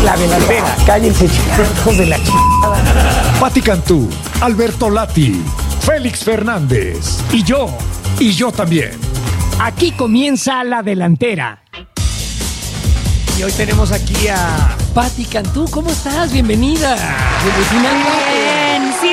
La delantera. Cállense, hijos de la chingada. Pati Cantú, Alberto Lati, Félix Fernández y yo también. Aquí comienza la delantera. Y hoy tenemos aquí a Pati Cantú. ¿Cómo estás? Bienvenida. Bien, sí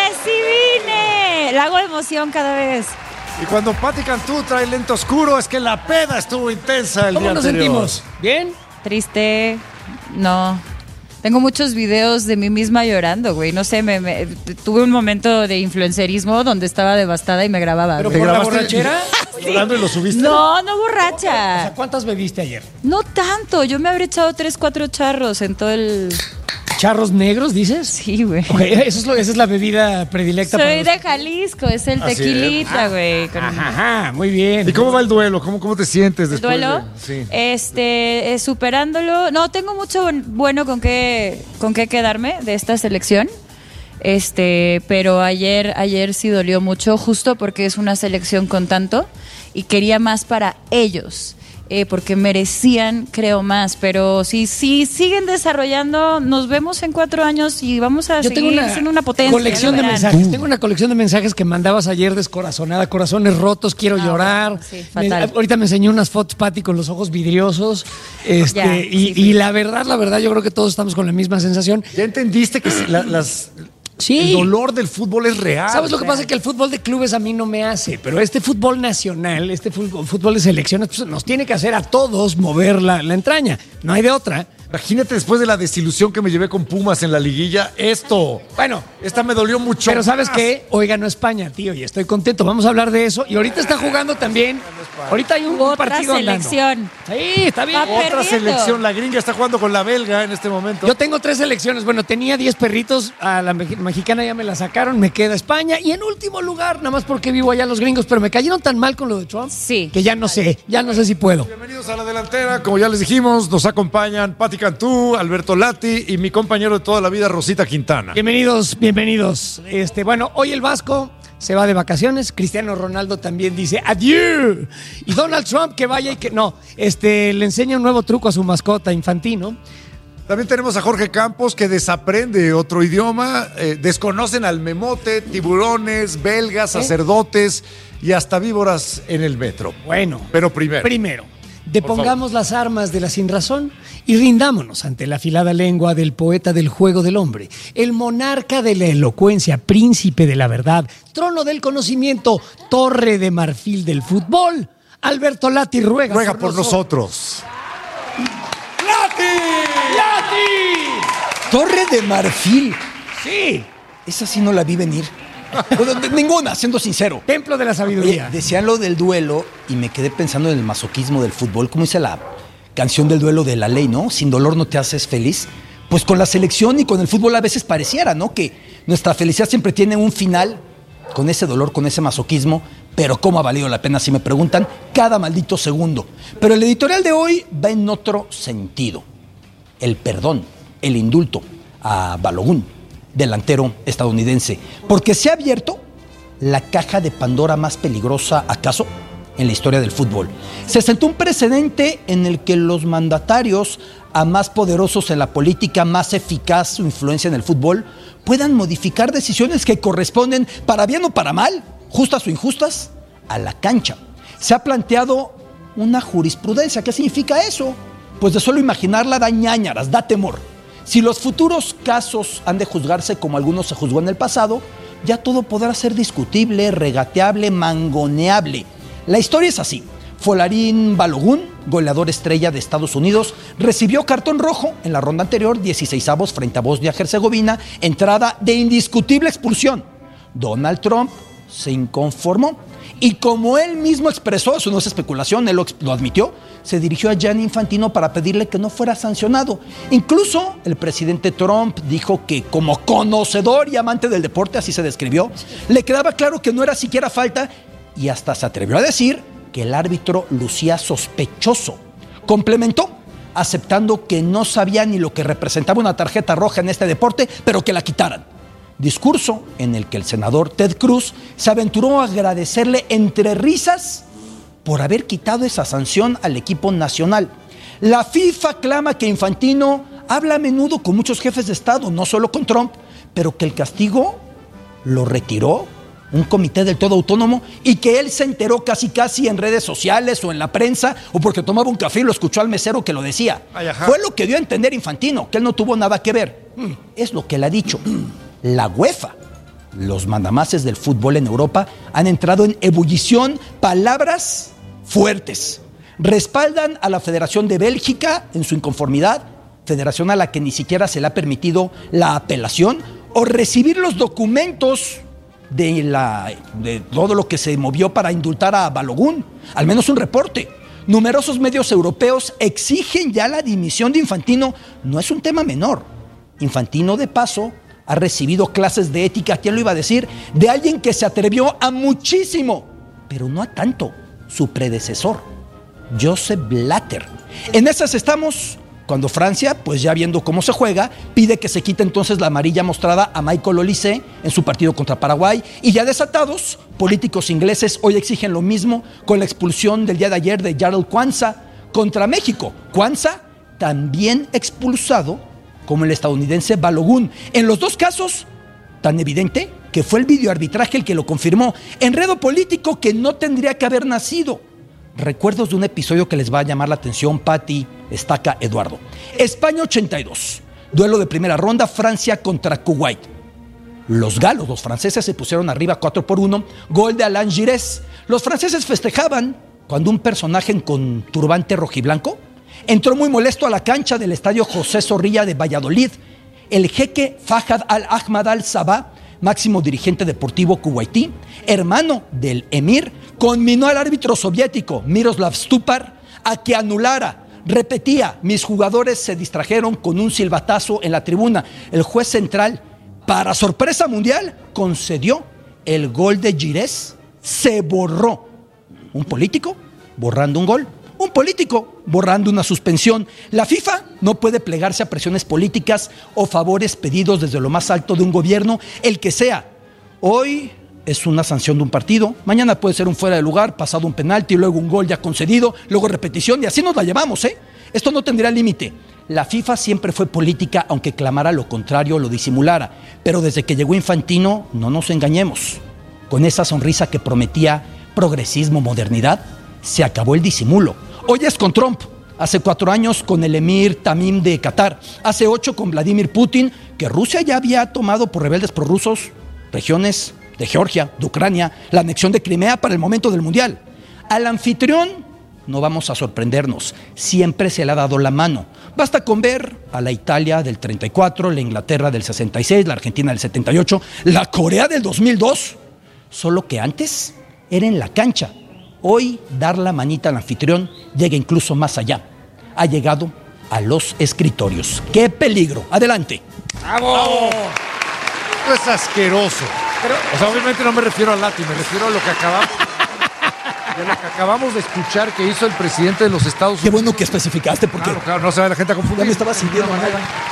vine. La hago de emoción cada vez. Y cuando Pati Cantú trae lente oscuro es que la peda estuvo intensa el día ¿Cómo nos anterior. sentimos? ¿Bien? Triste, no. Tengo muchos videos de mí misma llorando, güey. No sé, tuve un momento de influencerismo donde estaba devastada y me grababa. ¿Pero güey. por la grabaste borrachera? Llorando y lo subiste. No O sea, borracha. ¿cuántas bebiste ayer? No tanto. Yo me habré echado 3-4 charros en todo el... ¿Charros negros, dices? Sí, güey. Ok, esa es la bebida predilecta para Soy los... de Jalisco, es el Así es. tequilita, güey. con- Ajá, muy bien. ¿Y cómo va el duelo? ¿Cómo te sientes después ¿Duelo? de...? Sí. Superándolo. No, tengo mucho bueno con qué quedarme de esta selección. Pero ayer sí dolió mucho, justo porque es una selección con tanto y quería más para ellos. Porque merecían, creo, más. Pero si siguen desarrollando, nos vemos en 4 años y vamos a Yo tengo seguir una siendo una potencia. colección de ya lo verán. mensajes. Tengo una colección de mensajes que mandabas ayer descorazonada. Corazones rotos, quiero llorar. bueno, sí, fatal. Ahorita me enseñó unas fotos, Pati, con los ojos vidriosos. Ya, y sí. la verdad, yo creo que todos estamos con la misma sensación. ¿Ya entendiste que Sí. el dolor del fútbol es real? ¿Sabes lo que pasa? Que el fútbol de clubes a mí no me hace, pero este fútbol nacional, este fútbol de selecciones, pues, nos tiene que hacer a todos mover la entraña. No hay de otra. Imagínate después de la desilusión que me llevé con Pumas en la liguilla, esto. Bueno, Esta me dolió mucho. pero ¿sabes más. qué? Hoy ganó España, tío, y estoy contento. Vamos a hablar de eso. Y ahorita está jugando también. Ahorita hay un Otra partido andando. selección. Sí, está bien. Va Otra perdiendo. selección, la gringa está jugando con la belga en este momento. Yo tengo 3 selecciones. Bueno, tenía 10 perritos. A la mexicana ya me la sacaron. Me queda España. Y en último lugar, nada más porque vivo allá los gringos, pero me cayeron tan mal con lo de Trump Sí. que ya no sé si puedo. Bienvenidos a la delantera, como ya les dijimos, nos acompañan Pati Cantú, Alberto Lati y mi compañero de toda la vida, Rosita Quintana. Bienvenidos. Bueno, hoy el Vasco se va de vacaciones. Cristiano Ronaldo también dice adiós. Y Donald Trump que vaya y que no, le enseña un nuevo truco a su mascota Infantino. También tenemos a Jorge Campos, que desaprende otro idioma, desconocen al memote, tiburones, belgas, sacerdotes y hasta víboras en el metro. Bueno, Pero primero. depongamos las armas de la sinrazón y rindámonos ante la afilada lengua del poeta del juego del hombre, el monarca de la elocuencia, príncipe de la verdad, trono del conocimiento, torre de marfil del fútbol. Alberto Lati ruega Por nosotros. Torre de Marfil. Sí, Esa sí no la vi venir. Bueno, ninguna, siendo sincero. templo de la Oye, sabiduría. decían lo del duelo y me quedé pensando en el masoquismo del fútbol. ¿Cómo dice la canción del duelo de La Ley, no? Sin dolor no te haces feliz. Pues con la selección y con el fútbol a veces pareciera, ¿no? Que nuestra felicidad siempre tiene un final con ese dolor, con ese masoquismo. Pero ¿cómo ha valido la pena, si me preguntan, cada maldito segundo? Pero el editorial de hoy va en otro sentido. El perdón, el indulto a Balogun, delantero estadounidense, porque se ha abierto la caja de Pandora más peligrosa, ¿acaso?, en la historia del fútbol. Se sentó un precedente en el que los mandatarios a más poderosos en la política, más eficaz su influencia en el fútbol, puedan modificar decisiones que corresponden, para bien o para mal, justas o injustas, a la cancha. Se ha planteado una jurisprudencia. ¿Qué significa eso? Pues de solo imaginarla da ñáñaras, da temor. Si los futuros casos han de juzgarse como algunos se juzgó en el pasado, ya todo podrá ser discutible, regateable, mangoneable. La historia es así. Folarin Balogun, goleador estrella de Estados Unidos, recibió cartón rojo en la ronda anterior, 16avos frente a Bosnia-Herzegovina, entrada de indiscutible expulsión. Donald Trump se inconformó y, como él mismo expresó, eso no es especulación, él lo admitió, se dirigió a Gianni Infantino para pedirle que no fuera sancionado. Incluso el presidente Trump dijo que, como conocedor y amante del deporte, así se describió, le quedaba claro que no era siquiera falta y hasta se atrevió a decir que el árbitro lucía sospechoso. Complementó, aceptando que no sabía ni lo que representaba una tarjeta roja en este deporte, pero que la quitaran. Discurso en el que el senador Ted Cruz se aventuró a agradecerle entre risas por haber quitado esa sanción al equipo nacional. La FIFA clama que Infantino habla a menudo con muchos jefes de Estado, no solo con Trump, pero que el castigo lo retiró un comité del todo autónomo y que él se enteró casi en redes sociales o en la prensa o porque tomaba un café y lo escuchó al mesero que lo decía. Fue lo que dio a entender Infantino, que él no tuvo nada que ver. Es lo que él ha dicho. La UEFA, los mandamases del fútbol en Europa, han entrado en ebullición, palabras fuertes. Respaldan a la Federación de Bélgica en su inconformidad, federación a la que ni siquiera se le ha permitido la apelación o recibir los documentos de todo lo que se movió para indultar a Balogun, al menos un reporte. Numerosos medios europeos exigen ya la dimisión de Infantino. No es un tema menor. Infantino, de paso, ha recibido clases de ética, ¿quién lo iba a decir?, de alguien que se atrevió a muchísimo, pero no a tanto, su predecesor, Joseph Blatter. En esas estamos cuando Francia, pues ya viendo cómo se juega, pide que se quite entonces la amarilla mostrada a Michael Olise en su partido contra Paraguay. Y ya desatados, políticos ingleses hoy exigen lo mismo con la expulsión del día de ayer de Jarell Quansah contra México. Quansah también expulsado como el estadounidense Balogun. En los dos casos, tan evidente que fue el videoarbitraje el que lo confirmó. Enredo político que no tendría que haber nacido. Recuerdos de un episodio que les va a llamar la atención, Pati, Estaca, Eduardo. España 82, duelo de primera ronda, Francia contra Kuwait. Los galos, los franceses, se pusieron arriba 4-1, gol de Alain Giresse. Los franceses festejaban cuando un personaje con turbante rojiblanco entró muy molesto a la cancha del estadio José Zorrilla de Valladolid. El jeque Fahad al-Ahmad al-Sabah, máximo dirigente deportivo kuwaití, hermano del emir, conminó al árbitro soviético Miroslav Stupar a que anulara. Repetía, mis jugadores se distrajeron con un silbatazo en la tribuna. El juez central, para sorpresa mundial, concedió el gol de Giresse. Se borró. Un político borrando un gol. Un político borrando una suspensión. La FIFA no puede plegarse a presiones políticas o favores pedidos desde lo más alto de un gobierno, el que sea. Hoy es una sanción de un partido, mañana puede ser un fuera de lugar, pasado un penalti, luego un gol ya concedido, luego repetición, y así nos la llevamos, ¿eh? Esto no tendrá límite. La FIFA siempre fue política, aunque clamara lo contrario o lo disimulara. Pero desde que llegó Infantino, no nos engañemos. Con esa sonrisa que prometía progresismo, modernidad, se acabó el disimulo. Hoy es con Trump, hace 4 años con el emir Tamim de Qatar, hace 8 con Vladimir Putin, que Rusia ya había tomado por rebeldes prorrusos regiones de Georgia, de Ucrania, la anexión de Crimea para el momento del Mundial. Al anfitrión no vamos a sorprendernos, siempre se le ha dado la mano. Basta con ver a la Italia del 34, la Inglaterra del 66, la Argentina del 78, la Corea del 2002, solo que antes era en la cancha. Hoy dar la manita al anfitrión llega incluso más allá. Ha llegado a los escritorios. ¡Qué peligro! ¡Adelante! ¡Bravo! Esto es asqueroso. Pero, o sea, obviamente no me refiero al Lati, me refiero a lo que acabamos de escuchar que hizo el presidente de los Estados Unidos. Qué bueno que especificaste, porque claro, no se va la gente a confundir. Ya me estaba sintiendo mal.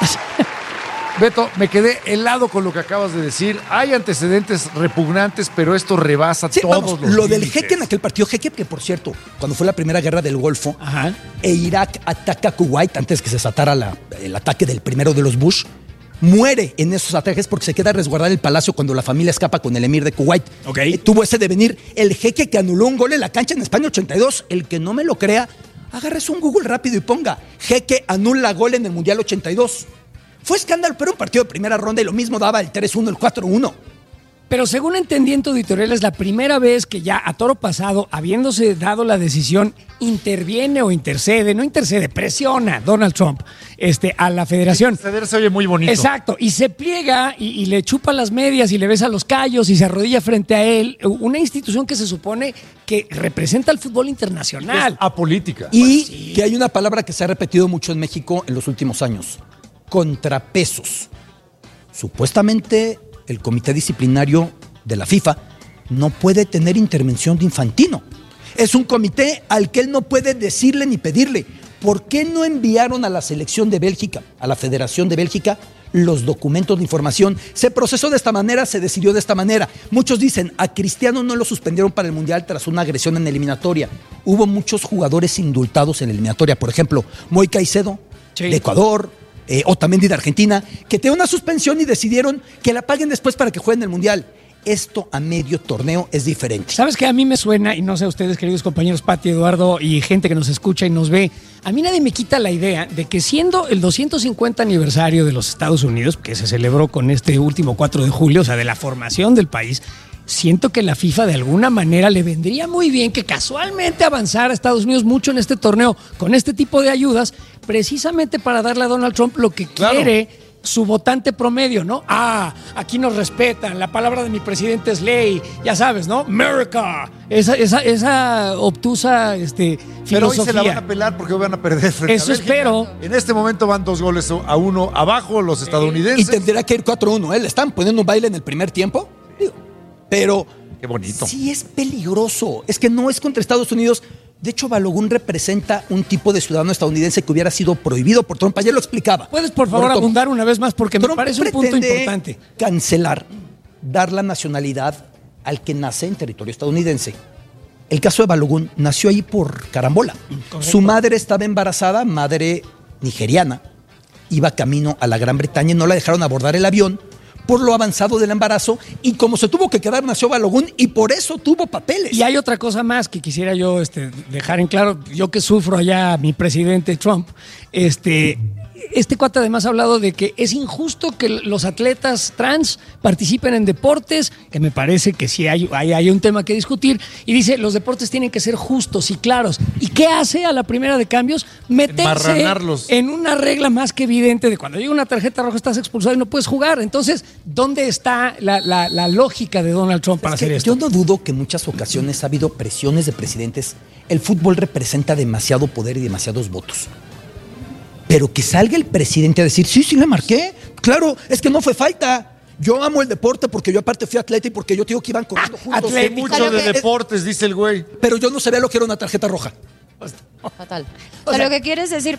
Beto, me quedé helado con lo que acabas de decir. Hay antecedentes repugnantes, pero esto rebasa todos los lo del límites. jeque en aquel partido, jeque que por cierto, cuando fue la primera guerra del Golfo, e Irak ataca a Kuwait antes que se desatara el ataque del primero de los Bush, muere en esos ataques porque se queda a resguardar el palacio cuando la familia escapa con el emir de Kuwait. Tuvo ese devenir. El jeque que anuló un gol en la cancha en España 82. El que no me lo crea, agárrese un Google rápido y ponga jeque anula gol en el Mundial 82. Fue escándalo, pero un partido de primera ronda y lo mismo daba el 3-1, el 4-1. Pero según entendí en tu editorial, es la primera vez que ya a toro pasado, habiéndose dado la decisión, interviene o intercede, no intercede, presiona Donald Trump a la federación. Interceder se oye muy bonito. Exacto, y se pliega y le chupa las medias y le besa los callos y se arrodilla frente a él, una institución que se supone que representa al fútbol internacional. Es apolítica. Y que hay una palabra que se ha repetido mucho en México en los últimos años: contrapesos. Supuestamente el comité disciplinario de la FIFA no puede tener intervención de Infantino. Es un comité al que él no puede decirle ni pedirle. ¿Por qué no enviaron a la selección de Bélgica, a la Federación de Bélgica, los documentos de información? Se procesó de esta manera, se decidió de esta manera. Muchos dicen, a Cristiano no lo suspendieron para el Mundial tras una agresión en eliminatoria. Hubo muchos jugadores indultados en la eliminatoria. Por ejemplo, Moy Caicedo, de Ecuador, Otamendi de Argentina, que tiene una suspensión y decidieron que la paguen después para que jueguen el Mundial. Esto a medio torneo es diferente. ¿Sabes qué? A mí me suena, y no sé a ustedes, queridos compañeros Pati, Eduardo y gente que nos escucha y nos ve, a mí nadie me quita la idea de que siendo el 250 aniversario de los Estados Unidos, que se celebró con este último 4 de julio, o sea, de la formación del país, siento que la FIFA de alguna manera le vendría muy bien que casualmente avanzara a Estados Unidos mucho en este torneo con este tipo de ayudas, precisamente para darle a Donald Trump lo que quiere su votante promedio, ¿no? Aquí nos respetan, la palabra de mi presidente es ley, ya sabes, ¿no? America, esa obtusa filosofía. Pero hoy se la van a pelar porque hoy van a perder frente Eso a Bélgica. espero. En este momento van 2-1 abajo los estadounidenses. Y tendrá que ir 4-1, Le están poniendo un baile en el primer tiempo. Pero qué bonito. Sí es peligroso. Es que no es contra Estados Unidos. De hecho, Balogun representa un tipo de ciudadano estadounidense que hubiera sido prohibido por Trump. Ayer lo explicaba. ¿Puedes, por favor, abundar una vez más? Porque Trump me parece un punto importante. Cancelar, dar la nacionalidad al que nace en territorio estadounidense. El caso de Balogun nació ahí por carambola. Correcto. Su madre estaba embarazada, madre nigeriana. Iba camino a la Gran Bretaña y no la dejaron abordar el avión por lo avanzado del embarazo, y como se tuvo que quedar, nació Balogun y por eso tuvo papeles. Y hay otra cosa más que quisiera yo dejar en claro, yo que sufro allá mi presidente Trump, este cuate además ha hablado de que es injusto que los atletas trans participen en deportes, que me parece que sí hay un tema que discutir, y dice, los deportes tienen que ser justos y claros. ¿Y qué hace a la primera de cambios? Meterse Enmarranarlos. en una regla más que evidente de cuando llega una tarjeta roja estás expulsado y no puedes jugar. Entonces, ¿dónde está la lógica de Donald Trump para hacer esto? Yo no dudo que en muchas ocasiones ha habido presiones de presidentes. El fútbol representa demasiado poder y demasiados votos. Pero que salga el presidente a decir, sí le marqué, claro, es que no fue falta. Yo amo el deporte porque yo aparte fui atleta y porque yo te digo que iban corriendo juntos. Sé mucho de deportes, dice el güey. Pero yo no sabía lo que era una tarjeta roja. Fatal. O sea, lo que quieres decir,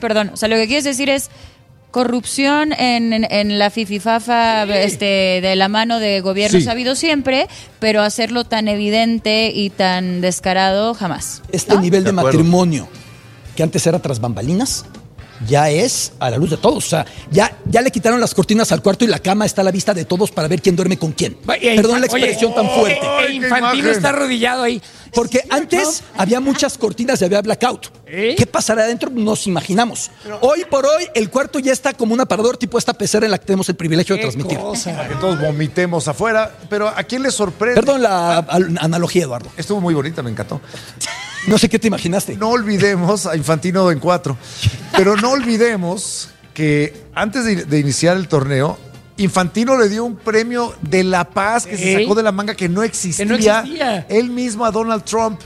es corrupción en la fififafa de la mano de gobiernos Sí. ha habido siempre, pero hacerlo tan evidente y tan descarado jamás. Este nivel de De acuerdo. matrimonio, que antes era tras bambalinas, ya es a la luz de todos. O sea, ya le quitaron las cortinas al cuarto y la cama está a la vista de todos para ver quién duerme con quién. Perdón la expresión tan fuerte. Ay, qué Infantino imagen. está arrodillado ahí. Porque antes había muchas cortinas y había blackout. ¿Qué pasará adentro? Nos imaginamos. Hoy por hoy el cuarto ya está como un aparador tipo esta pecera en la que tenemos el privilegio de transmitir. Para que todos vomitemos afuera. Pero ¿a quién le sorprende? Perdón la analogía, Eduardo. Estuvo muy bonita, me encantó. No sé qué te imaginaste. No olvidemos a Infantino en 4. Pero no olvidemos que antes de iniciar el torneo, Infantino le dio un premio de la paz que se sacó de la manga que no existía. Él mismo a Donald Trump.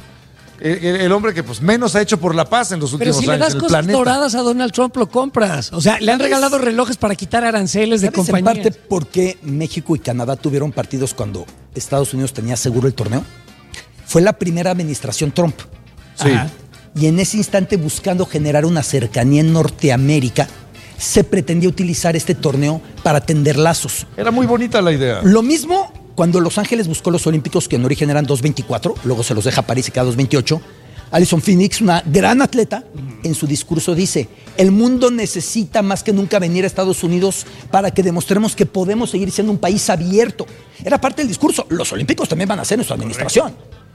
El hombre que pues menos ha hecho por la paz en los Pero últimos si le años das en el cosas planeta. doradas a Donald Trump, lo compras. O sea, le han regalado relojes para quitar aranceles de ¿Sabes en compañías. parte por qué México y Canadá tuvieron partidos cuando Estados Unidos tenía seguro el torneo? Fue la primera administración Trump. Sí. Ajá. Y en ese instante, buscando generar una cercanía en Norteamérica, se pretendía utilizar este torneo para tender lazos. Era muy bonita la idea. Lo mismo cuando Los Ángeles buscó los Olímpicos, que en origen eran 2.24, luego se los deja a París y queda 2.28. Alison Phoenix, una gran atleta, en su discurso dice, el mundo necesita más que nunca venir a Estados Unidos para que demostremos que podemos seguir siendo un país abierto. Era parte del discurso. Los Olímpicos también van a ser en su administración.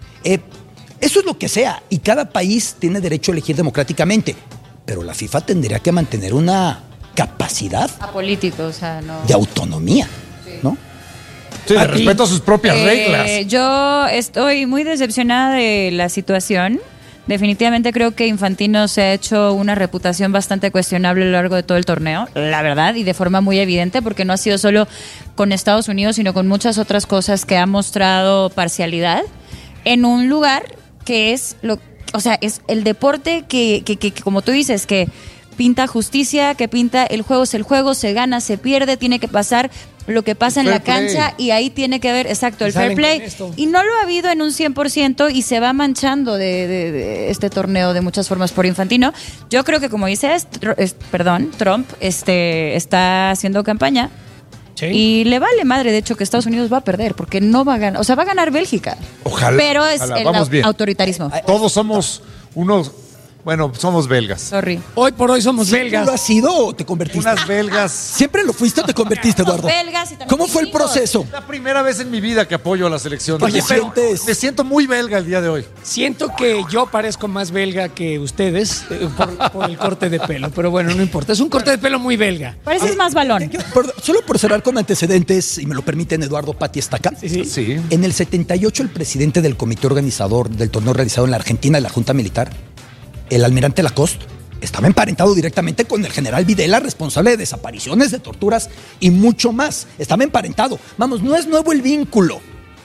Eso es lo que sea, y cada país tiene derecho a elegir democráticamente, pero la FIFA tendría que mantener una capacidad Apolítico, o sea, no. de autonomía, ¿no? Sí, de respeto a sus propias reglas. Yo estoy muy decepcionada de la situación. Definitivamente creo que Infantino se ha hecho una reputación bastante cuestionable a lo largo de todo el torneo, la verdad, y de forma muy evidente, porque no ha sido solo con Estados Unidos, sino con muchas otras cosas que ha mostrado parcialidad en un lugar que es es el deporte que como tú dices, que pinta justicia, que pinta el juego es el juego, se gana, se pierde, tiene que pasar lo que pasa en la cancha y ahí tiene que haber, exacto, el fair play. Y no lo ha habido en un 100% y se va manchando de este torneo de muchas formas por Infantino. Yo creo que, como dices, Trump está haciendo campaña. Sí. Y le vale madre, de hecho, que Estados Unidos va a perder, porque no va a ganar, o sea, va a ganar Bélgica. Ojalá. Pero es el vamos bien. autoritarismo. Todos somos unos Bueno, somos belgas. Sorry. Hoy por hoy somos belgas. ¿Lo has sido o te convertiste? Unas belgas. ¿Siempre lo fuiste o te convertiste, Eduardo? Belgas y también ¿Cómo fue el gringos. proceso? La primera vez en mi vida que apoyo a la selección. Oye, Pero sientes- me siento muy belga el día de hoy. Siento que yo parezco más belga que ustedes por el corte de pelo, pero bueno, no importa. Es un corte de pelo muy belga. Pareces más balón. Solo por cerrar con antecedentes, y me lo permiten, Eduardo Pati Estaca. Sí. En el 78, el presidente del comité organizador del torneo realizado en la Argentina de la Junta Militar, el almirante Lacoste, estaba emparentado directamente con el general Videla, responsable de desapariciones, de torturas y mucho más. Estaba emparentado. Vamos, no es nuevo el vínculo.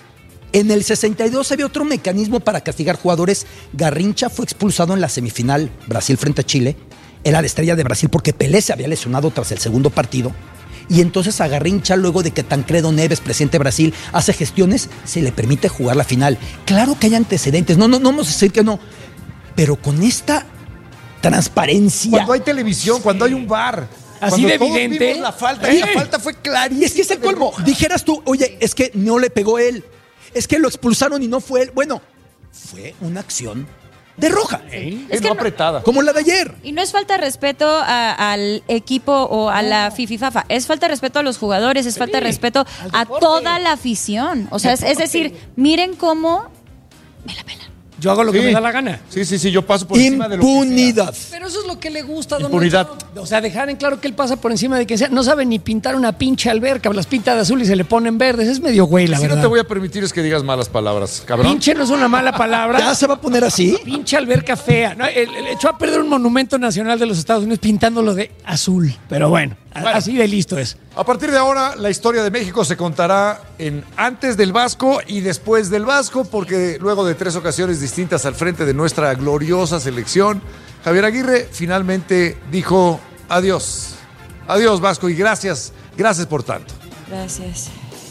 En el 62 había otro mecanismo para castigar jugadores. Garrincha fue expulsado en la semifinal Brasil frente a Chile. Era la estrella de Brasil porque Pelé se había lesionado tras el segundo partido. Y entonces a Garrincha, luego de que Tancredo Neves, presidente de Brasil, hace gestiones, se le permite jugar la final. Claro que hay antecedentes, no vamos a decir que no, pero con esta transparencia. Cuando hay televisión, cuando hay un VAR. Así cuando de todos evidente. vimos la falta, y la falta fue clarísima. Y es que es el colmo. Dijeras tú, oye, es que no le pegó él. Es que lo expulsaron y no fue él. Bueno, fue una acción de roja. Es que no no- apretada. Como la de ayer. Y no es falta de respeto al equipo o a la FIFIFAFA, es falta de respeto a los jugadores, es falta de respeto a toda la afición. O sea, es decir, miren cómo me la pelan. Yo hago lo que Sí. me da la gana. Sí, yo paso por encima de lo que sea. Impunidad. Pero eso es lo que le gusta a Donald Impunidad. Trump. O sea, dejar en claro que él pasa por encima de que sea. No sabe ni pintar una pinche alberca, las pinta de azul y se le ponen verdes. Es medio güey, la Si verdad. no te voy a permitir es que digas malas palabras, cabrón. Pinche no es una mala palabra. ¿Ya se va a poner así? Pinche alberca fea. No, él echó a perder un monumento nacional de los Estados Unidos pintándolo de azul. Pero bueno, así de listo es. A partir de ahora, la historia de México se contará en antes del Vasco y después del Vasco, porque luego de 3 ocasiones distintas al frente de nuestra gloriosa selección, Javier Aguirre finalmente dijo adiós. Adiós, Vasco, y gracias por tanto. Gracias.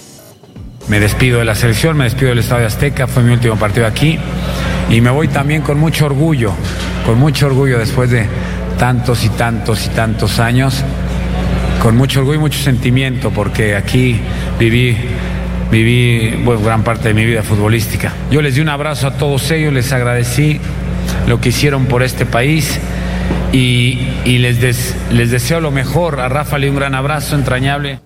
Me despido de la selección, me despido del Estadio Azteca, fue mi último partido aquí y me voy también con mucho orgullo después de tantos y tantos y tantos años, con mucho orgullo y mucho sentimiento, porque aquí viví gran parte de mi vida futbolística. Yo les di un abrazo a todos ellos, les agradecí lo que hicieron por este país y les deseo lo mejor. A Rafa le di un gran abrazo entrañable.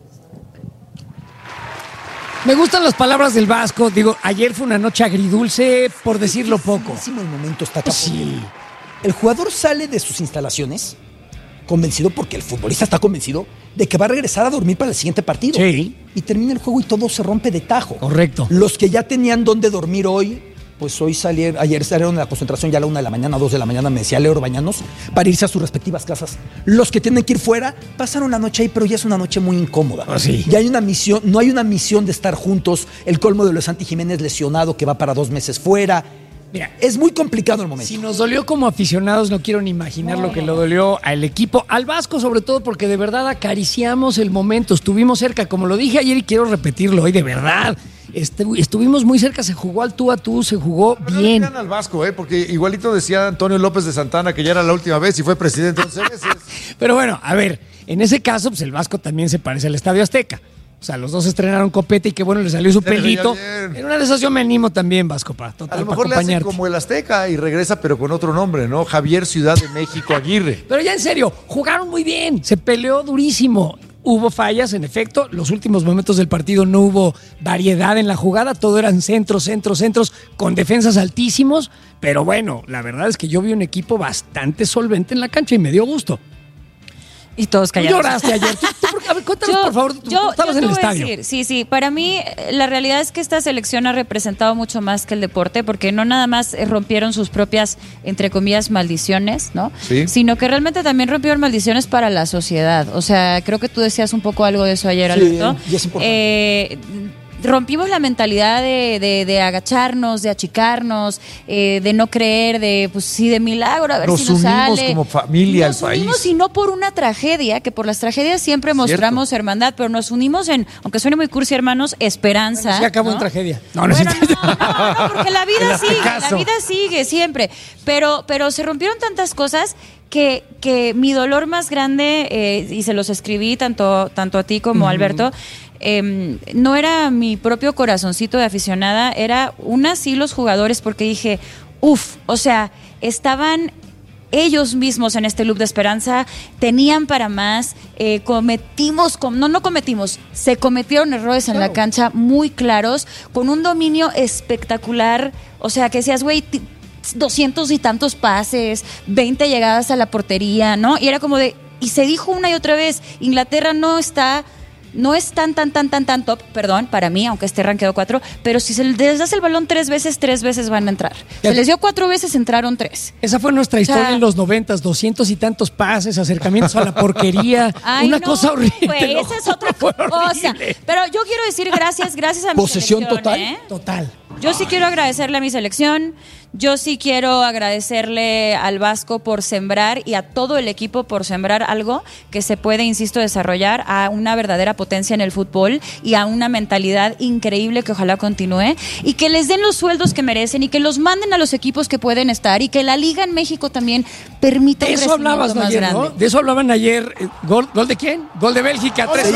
Me gustan las palabras del Vasco. Digo, ayer fue una noche agridulce, por decirlo poco. Buenísimo el momento está acá. Sí. El jugador sale de sus instalaciones convencido, porque el futbolista está convencido de que va a regresar a dormir para el siguiente partido. Sí. Y termina el juego y todo se rompe de tajo. Correcto. Los que ya tenían dónde dormir hoy, pues ayer salieron de la concentración ya a la 1 de la mañana, 2 de la mañana, me decía Leo Bañanos, para irse a sus respectivas casas. Los que tienen que ir fuera, pasaron la noche ahí, pero ya es una noche muy incómoda. Sí. Ya hay una misión, no hay una misión de estar juntos. El colmo de lo de Santi Jiménez lesionado, que va para 2 meses fuera. Mira, Es muy complicado el momento. si nos dolió como aficionados, no quiero ni imaginar lo que le dolió al equipo, al Vasco sobre todo, porque de verdad acariciamos el momento, estuvimos cerca, como lo dije ayer y quiero repetirlo hoy, de verdad, estuvimos muy cerca, se jugó al tú a tú, se jugó Pero no le bien. digan al Vasco, porque igualito decía Antonio López de Santana que ya era la última vez y fue presidente 11 veces. Pero bueno, a ver, en ese caso, pues el Vasco también se parece al Estadio Azteca. O sea, los dos estrenaron copete y qué bueno, le salió su Se le veía pelito. bien. En una de esas yo me animo también, Vasco, A lo para mejor le hace acompañarte. como el Azteca y regresa, pero con otro nombre, ¿no? Javier Ciudad de México Aguirre. Pero ya en serio, jugaron muy bien, se peleó durísimo. Hubo fallas, en efecto. Los últimos momentos del partido no hubo variedad en la jugada. Todo eran centros, con defensas altísimos. Pero bueno, la verdad es que yo vi un equipo bastante solvente en la cancha y me dio gusto. Y todos Tú callados. lloraste ayer. A ver, cuéntanos, por favor, tú estabas yo en el te voy a estadio. decir, sí, para mí la realidad es que esta selección ha representado mucho más que el deporte, porque no nada más rompieron sus propias, entre comillas, maldiciones, ¿no? Sí. Sino que realmente también rompieron maldiciones para la sociedad. O sea, creo que tú decías un poco algo de eso ayer, Sí, Alberto. y es importante. Rompimos la mentalidad de agacharnos, de achicarnos, de no creer, de pues sí, de milagro, a ver Nos si nos unimos sale. como familia Nos al país. unimos y no por una tragedia, que por las tragedias siempre mostramos hermandad, pero nos unimos en, aunque suene muy cursi, hermanos, esperanza. Se acabó ¿no? en tragedia. No, Bueno, es- no, porque la vida El sigue, Aztecaso. la vida sigue siempre. Pero se rompieron tantas cosas que mi dolor más grande, y se los escribí tanto a ti como a Alberto, no era mi propio corazoncito de aficionada, era sí los jugadores, porque dije, o sea, estaban ellos mismos en este loop de esperanza tenían para más, se cometieron errores en la cancha muy claros, con un dominio espectacular, o sea, que decías, güey, 200 y tantos pases, 20 llegadas a la portería, ¿no? Y era como y se dijo una y otra vez, Inglaterra no es tan top, perdón, para mí, aunque esté rankeado 4, pero si se les das el balón 3 veces van a entrar. Se les dio 4 veces, entraron 3. Esa fue nuestra historia en los 90, 200 y tantos pases, acercamientos a la porquería. Cosa horrible. Esa es otra cosa. Pero yo quiero decir gracias a mi posesión selección. Total. Yo sí quiero agradecerle a mi selección, yo sí quiero agradecerle al Vasco por sembrar y a todo el equipo por sembrar algo que se puede, insisto, desarrollar a una verdadera potencia en el fútbol y a una mentalidad increíble que ojalá continúe y que les den los sueldos que merecen y que los manden a los equipos que pueden estar y que la Liga en México también permita un crecimiento más grande. ¿No? De eso hablaban ayer. ¿Gol de quién? Gol de Bélgica. 3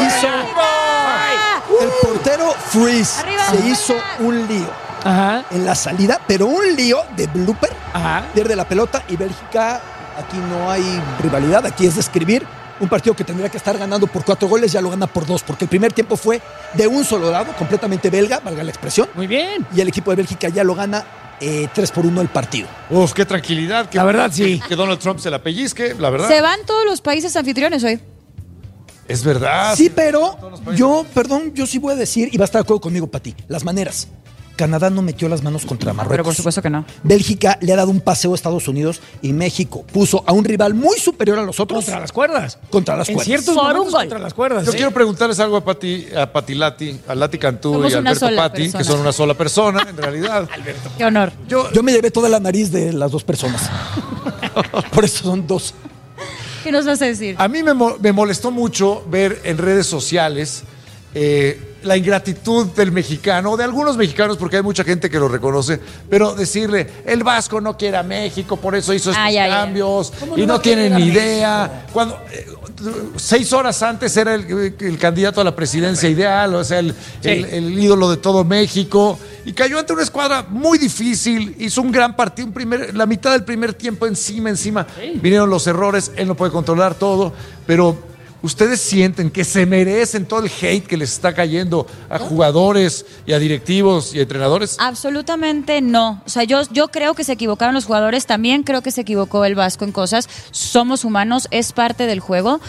El portero Freeze se hizo un lío. Ajá. En la salida, pero un lío de blooper. Ajá. Pierde la pelota y Bélgica, aquí no hay rivalidad, aquí es describir un partido que tendría que estar ganando por 4 goles, ya lo gana por 2, porque el primer tiempo fue de un solo lado, completamente belga, valga la expresión. Muy bien. Y el equipo de Bélgica ya lo gana 3-1 el partido. Uf, qué tranquilidad. La verdad, sí. Que Donald Trump se la pellizque, la verdad. Se van todos los países anfitriones hoy. Es verdad. Sí, pero yo sí voy a decir, y va a estar de acuerdo conmigo, Pati, las maneras. Canadá no metió las manos contra Marruecos. Pero por supuesto que no. Bélgica le ha dado un paseo a Estados Unidos y México puso a un rival muy superior a los otros. Contra las cuerdas. En ciertos momentos contra las cuerdas. Yo quiero preguntarles algo a Pati Lati, a Lati Cantú Somos y a Alberto Pati, persona. que son una sola persona, en realidad. Alberto. Qué honor. Yo me llevé toda la nariz de las 2 personas. Por eso son 2. ¿Qué nos vas a decir? A mí me molestó mucho ver en redes sociales la ingratitud del mexicano, de algunos mexicanos, porque hay mucha gente que lo reconoce, pero decirle, el Vasco no quiere a México, por eso hizo estos cambios, y no tienen ni idea. Cuando 6 horas antes era el candidato a la presidencia ideal, o sea, el ídolo de todo México, y cayó ante una escuadra muy difícil, hizo un gran partido, la mitad del primer tiempo encima, vinieron los errores, él no puede controlar todo, pero ¿ustedes sienten que se merecen todo el hate que les está cayendo a jugadores y a directivos y a entrenadores? Absolutamente no. O sea, yo creo que se equivocaron los jugadores, también creo que se equivocó el Vasco en cosas. Somos humanos, es parte del juego.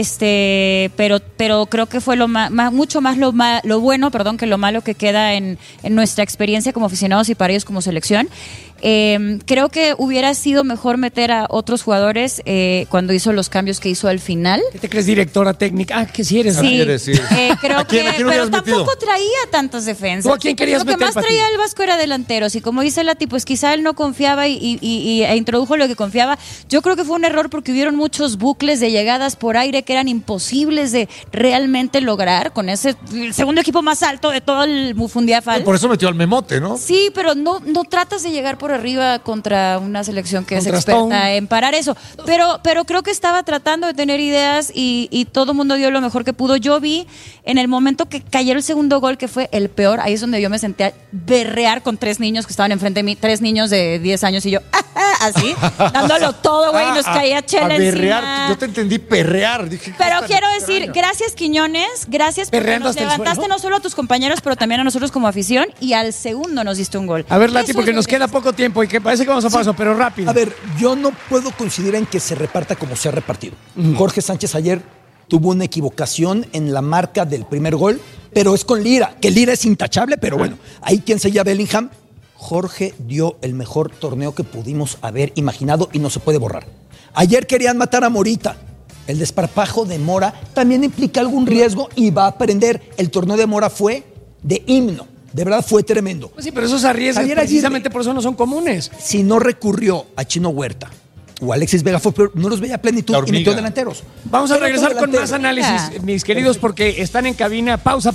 Pero creo que fue mucho más lo bueno que lo malo que queda en nuestra experiencia como aficionados y para ellos como selección. Creo que hubiera sido mejor meter a otros jugadores cuando hizo los cambios que hizo al final. ¿Qué te crees, directora técnica? Que sí eres. Sí, creo que, pero tampoco metido? Traía tantas defensas. ¿Tú a quién querías meter? Lo que más traía el Vasco era delanteros y como dice Lati, pues quizá él no confiaba e introdujo lo que confiaba. Yo creo que fue un error porque hubieron muchos bucles de llegadas por aire que eran imposibles de realmente lograr con el segundo equipo más alto de todo el Mundial. Por eso metió al Memote, ¿no? Sí, pero no tratas de llegar por arriba contra una selección que es experta en parar eso. Pero creo que estaba tratando de tener ideas y todo el mundo dio lo mejor que pudo. Yo vi en el momento que cayó el segundo gol, que fue el peor, ahí es donde yo me senté a berrear con 3 niños que estaban enfrente de mí, 3 niños de 10 años y yo, así, dándolo todo, güey, nos caía chela encima. Yo te entendí perrear. Dije, pero quiero decir, gracias Quiñones, gracias porque nos levantaste no solo a tus compañeros, pero también a nosotros como afición y al segundo nos diste un gol. A ver, Lati, porque nos queda poco tiempo y que parece que vamos a paso, pero rápido. A ver, yo no puedo coincidir en que se reparta como se ha repartido. Jorge Sánchez ayer tuvo una equivocación en la marca del primer gol, pero es con Lira, que Lira es intachable, pero bueno, ahí quien se llama Bellingham. Jorge dio el mejor torneo que pudimos haber imaginado y no se puede borrar. Ayer querían matar a Morita. El desparpajo de Mora también implica algún riesgo y va a aprender. El torneo de Mora fue de himno. De verdad fue tremendo. Pues sí, pero esos arriesgues precisamente por eso no son comunes. Si no recurrió a Chino Huerta o Alexis Vega, no los veía a plenitud y metió delanteros. Vamos a regresar con más análisis, mis queridos, porque están en cabina. Pausa,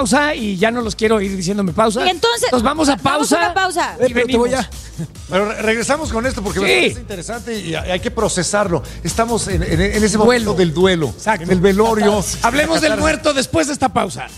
y ya no los quiero ir diciéndome pausa. Y entonces nos vamos a pausa. Pausa. Y venimos. Pero regresamos con esto porque me parece interesante y hay que procesarlo. Estamos en ese momento del duelo. Exacto. En el velorio. Hablemos del muerto después de esta pausa.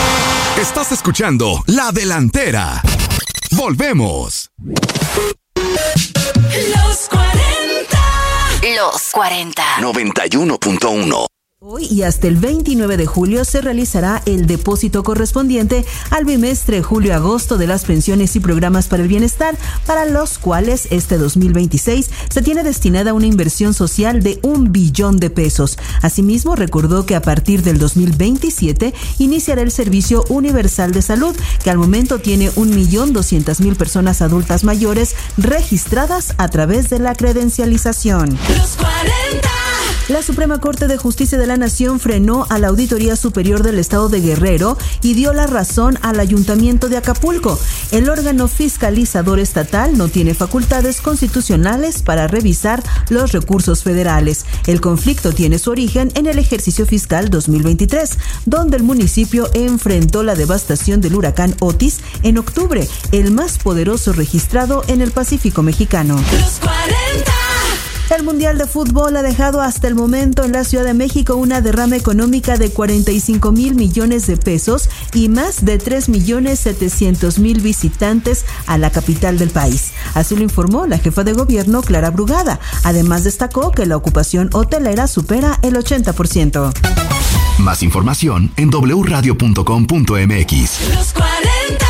Estás escuchando La Delantera. Volvemos. Los 40. Los 40. 91.1. Hoy y hasta el 29 de julio se realizará el depósito correspondiente al bimestre julio-agosto de las pensiones y programas para el bienestar, para los cuales este 2026 se tiene destinada una inversión social de 1 billón de pesos. Asimismo, recordó que a partir del 2027 iniciará el Servicio Universal de Salud, que al momento tiene 1.200.000 personas adultas mayores registradas a través de la credencialización. Los 40. La Suprema Corte de Justicia de la Nación frenó a la Auditoría Superior del Estado de Guerrero y dio la razón al Ayuntamiento de Acapulco. El órgano fiscalizador estatal no tiene facultades constitucionales para revisar los recursos federales. El conflicto tiene su origen en el ejercicio fiscal 2023, donde el municipio enfrentó la devastación del huracán Otis en octubre, el más poderoso registrado en el Pacífico mexicano. Los 40. El Mundial de Fútbol ha dejado hasta el momento en la Ciudad de México una derrama económica de 45,000 millones de pesos y más de 3,700,000 visitantes a la capital del país. Así lo informó la jefa de gobierno, Clara Brugada. Además, destacó que la ocupación hotelera supera el 80%. Más información en wradio.com.mx. Los 40.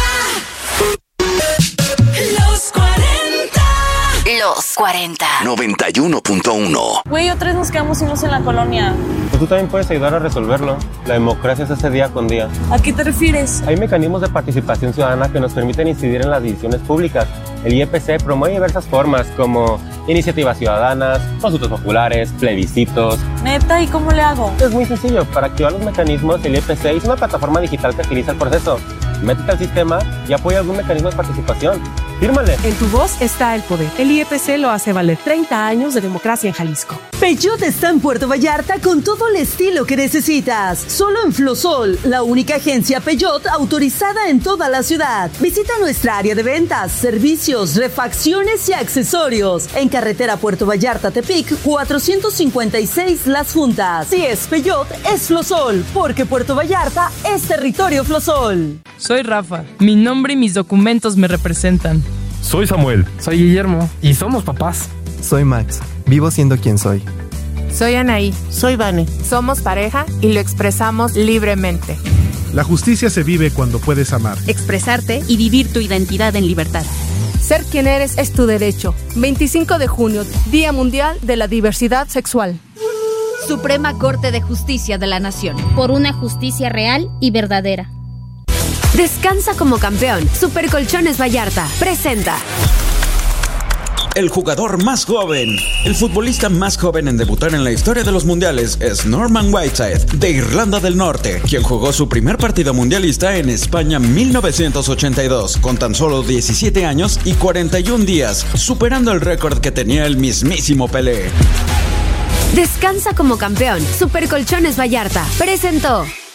Los 40. Los 40. 91.1. Güey, otra vez nos quedamos sin luz en la colonia. Pues tú también puedes ayudar a resolverlo. La democracia se hace día con día. ¿A qué te refieres? Hay mecanismos de participación ciudadana que nos permiten incidir en las decisiones públicas. El IEPC promueve diversas formas como iniciativas ciudadanas, consultas populares, plebiscitos. Neta, ¿y cómo le hago? Es muy sencillo. Para activar los mecanismos, el IEPC es una plataforma digital que agiliza el proceso. Métete al sistema y apoya algún mecanismo de participación. ¡Fírmale! En tu voz está el poder. El IEPC lo hace valer. 30 años de democracia en Jalisco. Peugeot está en Puerto Vallarta con todo el estilo que necesitas. Solo en Flosol, la única agencia Peugeot autorizada en toda la ciudad. Visita nuestra área de ventas, servicios, refacciones y accesorios. En carretera Puerto Vallarta-Tepic, 456 Las Juntas. Si es Peugeot, es Flosol, porque Puerto Vallarta es territorio Flosol. Soy Rafa. Mi nombre y mis documentos me representan. Soy Samuel. Soy Guillermo. Y somos papás. Soy Max. Vivo siendo quien soy. Soy Anaí. Soy Vane. Somos pareja y lo expresamos libremente. La justicia se vive cuando puedes amar, expresarte y vivir tu identidad en libertad. Ser quien eres es tu derecho. 25 de junio, Día Mundial de la Diversidad Sexual. Suprema Corte de Justicia de la Nación. Por una justicia real y verdadera. Descansa como campeón. Supercolchones Vallarta presenta. El jugador más joven, el futbolista más joven en debutar en la historia de los mundiales es Norman Whiteside, de Irlanda del Norte, quien jugó su primer partido mundialista en España 1982, con tan solo 17 años y 41 días, superando el récord que tenía el mismísimo Pelé. Descansa como campeón. Supercolchones Vallarta presentó.